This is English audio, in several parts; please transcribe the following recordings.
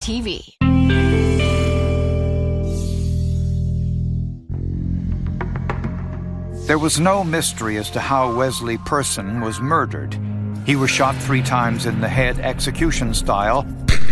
TV. There was no mystery as to how Wesley Person was murdered. He was shot 3 times in the head, execution style.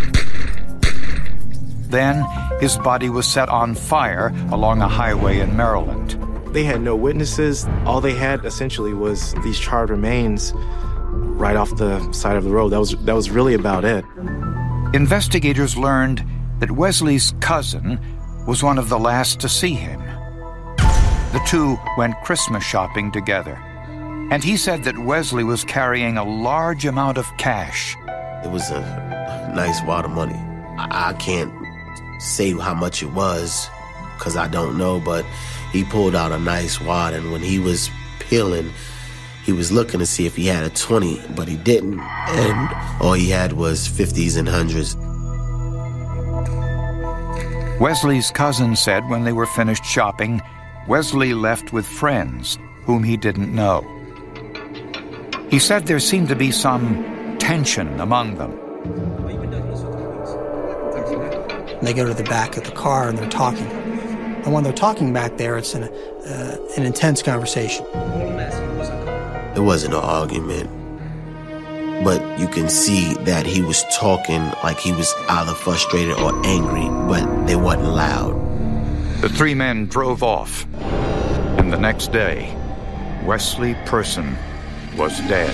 Then, his body was set on fire along a highway in Maryland. They had no witnesses. All they had, essentially, was these charred remains right off the side of the road. That was really about it. Investigators learned that Wesley's cousin was one of the last to see him. The two went Christmas shopping together, and he said that Wesley was carrying a large amount of cash. It was a nice wad of money. I can't say how much it was because I don't know, but he pulled out a nice wad, and when he was peeling, he was looking to see if he had a 20, but he didn't, and all he had was 50s and 100s. Wesley's cousin said when they were finished shopping, Wesley left with friends whom he didn't know. He said there seemed to be some tension among them. They go to the back of the car and they're talking. And when they're talking back there, it's an intense conversation. It wasn't an argument, but you can see that he was talking like he was either frustrated or angry, but they wasn't loud. The 3 men drove off, and the next day, Wesley Person was dead.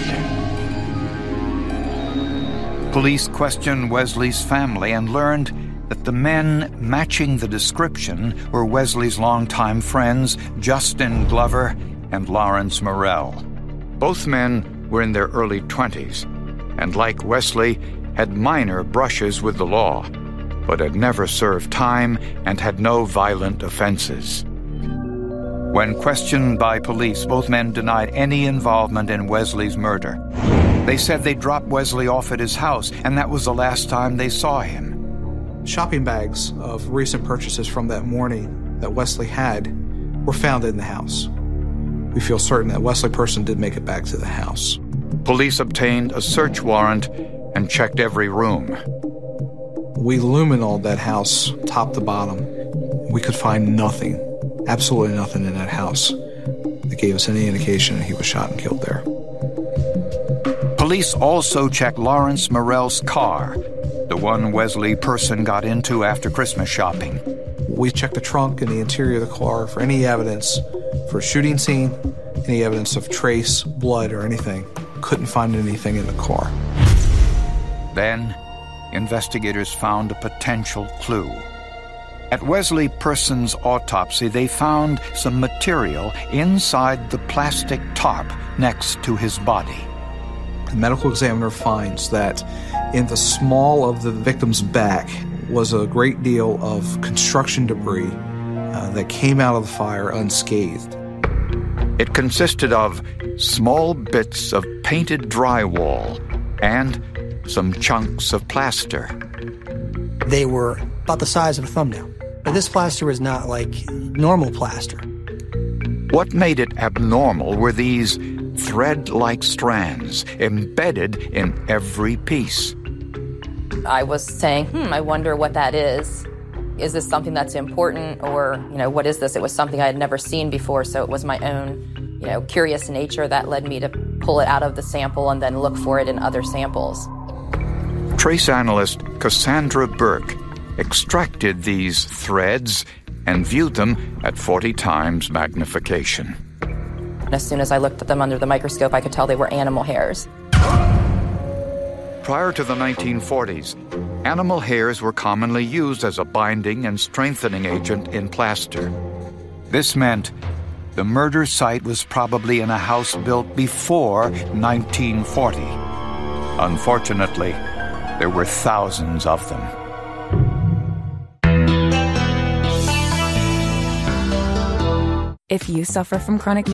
Police questioned Wesley's family and learned that the men matching the description were Wesley's longtime friends, Justin Glover and Lawrence Morrell. Both men were in their early 20s, and like Wesley, had minor brushes with the law, but had never served time and had no violent offenses. When questioned by police, both men denied any involvement in Wesley's murder. They said they dropped Wesley off at his house, and that was the last time they saw him. Shopping bags of recent purchases from that morning that Wesley had were found in the house. We feel certain that Wesley Person did make it back to the house. Police obtained a search warrant and checked every room. We luminoled that house top to bottom. We could find nothing, absolutely nothing in that house that gave us any indication that he was shot and killed there. Police also checked Lawrence Morrell's car, the one Wesley Person got into after Christmas shopping. We checked the trunk and the interior of the car for any evidence for a shooting scene, any evidence of trace, blood, or anything. Couldn't find anything in the car. Then, investigators found a potential clue. At Wesley Person's autopsy, they found some material inside the plastic tarp next to his body. The medical examiner finds that in the small of the victim's back was a great deal of construction debris that came out of the fire unscathed. It consisted of small bits of painted drywall and some chunks of plaster. They were about the size of a thumbnail. But this plaster was not like normal plaster. What made it abnormal were these thread-like strands embedded in every piece. I was saying, I wonder what that is. Is this something that's important, or, what is this? It was something I had never seen before, so it was my own, curious nature that led me to pull it out of the sample and then look for it in other samples. Trace analyst Cassandra Burke extracted these threads and viewed them at 40 times magnification. As soon as I looked at them under the microscope, I could tell they were animal hairs. Prior to the 1940s, animal hairs were commonly used as a binding and strengthening agent in plaster. This meant the murder site was probably in a house built before 1940. Unfortunately, there were thousands of them. If you suffer from chronic